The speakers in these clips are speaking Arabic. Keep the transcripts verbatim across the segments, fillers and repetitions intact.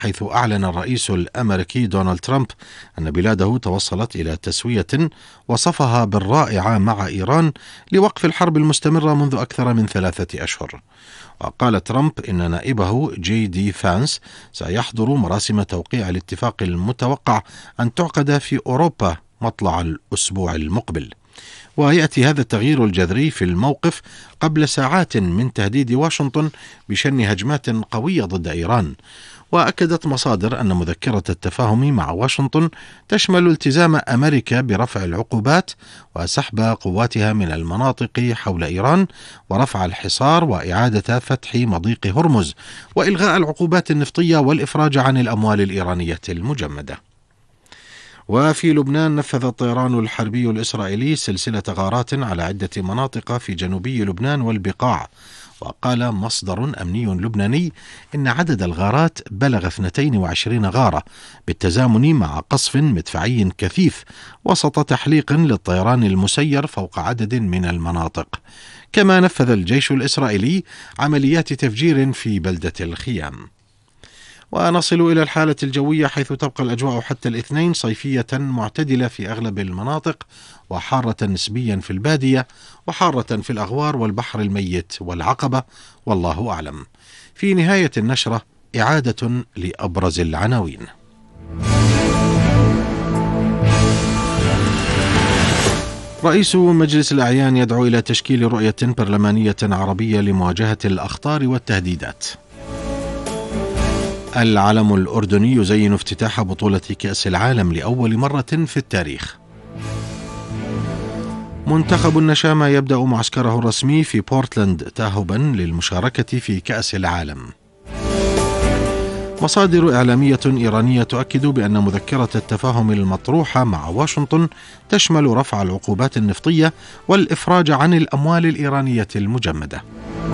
حيث أعلن الرئيس الأمريكي دونالد ترامب أن بلاده توصلت إلى تسوية وصفها بالرائعة مع إيران لوقف الحرب المستمرة منذ أكثر من ثلاثة أشهر. وقال ترامب إن نائبه جي دي فانس سيحضر مراسم توقيع الاتفاق المتوقع أن تعقد في أوروبا مطلع الأسبوع المقبل. ويأتي هذا التغيير الجذري في الموقف قبل ساعات من تهديد واشنطن بشن هجمات قوية ضد إيران. وأكدت مصادر أن مذكرة التفاهم مع واشنطن تشمل التزام أمريكا برفع العقوبات وسحب قواتها من المناطق حول إيران ورفع الحصار وإعادة فتح مضيق هرمز وإلغاء العقوبات النفطية والإفراج عن الأموال الإيرانية المجمدة. وفي لبنان نفذ الطيران الحربي الإسرائيلي سلسلة غارات على عدة مناطق في جنوبي لبنان والبقاع. وقال مصدر أمني لبناني إن عدد الغارات بلغ اثنتين وعشرين غارة بالتزامن مع قصف مدفعي كثيف وسط تحليق للطيران المسير فوق عدد من المناطق. كما نفذ الجيش الإسرائيلي عمليات تفجير في بلدة الخيام. ونصل إلى الحالة الجوية، حيث تبقى الأجواء حتى الاثنين صيفية معتدلة في أغلب المناطق، وحارة نسبيا في البادية، وحارة في الأغوار والبحر الميت والعقبة، والله أعلم. في نهاية النشرة إعادة لأبرز العناوين. رئيس مجلس الأعيان يدعو إلى تشكيل رؤية برلمانية عربية لمواجهة الأخطار والتهديدات. العلم الأردني يزين افتتاح بطولة كأس العالم لأول مرة في التاريخ. منتخب النشامة يبدأ معسكره الرسمي في بورتلاند تاهبا للمشاركة في كأس العالم. مصادر إعلامية إيرانية تؤكد بأن مذكرة التفاهم المطروحة مع واشنطن تشمل رفع العقوبات النفطية والإفراج عن الأموال الإيرانية المجمدة.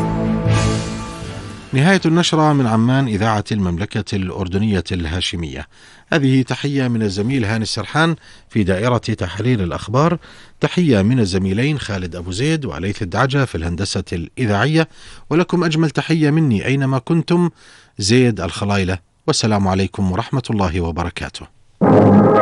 نهاية النشرة من عمان، إذاعة المملكة الأردنية الهاشمية. هذه تحية من الزميل هاني السرحان في دائرة تحرير الأخبار. تحية من الزميلين خالد أبو زيد وليث الدعجة في الهندسة الإذاعية. ولكم أجمل تحية مني أينما كنتم، زيد الخلايلة، والسلام عليكم ورحمة الله وبركاته.